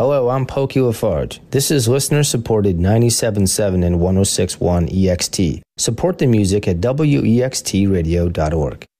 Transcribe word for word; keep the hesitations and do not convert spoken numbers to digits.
Hello, I'm Pokey Lafarge. This is listener-supported ninety-seven point seven and one oh six point one E X T. Support the music at W E X T radio dot org.